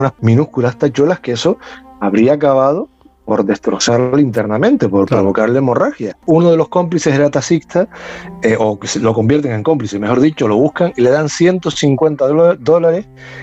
unas minúsculas tachuelas que eso habría acabado por destrozarlo internamente, por provocarle hemorragia. Uno de los cómplices era taxista, o que lo convierten en cómplice, mejor dicho, lo buscan y le dan $150